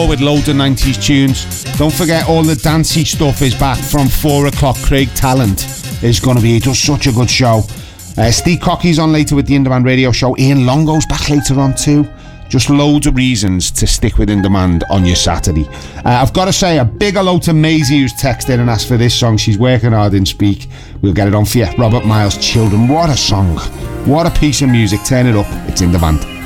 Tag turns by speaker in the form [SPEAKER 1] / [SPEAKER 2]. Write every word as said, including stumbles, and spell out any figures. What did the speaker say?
[SPEAKER 1] with loads of nineties tunes. Don't forget all the dancey stuff is back from four o'clock. Craig Talent is going to be, he does such a good show. Uh, Steve Cocky's on later with the In Demand Radio Show. Ian Longo's back later on too. Just loads of reasons to stick with In Demand on your Saturday. Uh, I've got to say a big hello to Maisie, who's texted and asked for this song. She's working hard in Speak. We'll get it on for you. Robert Miles, Children. What a song. What a piece of music. Turn it up. It's In Demand.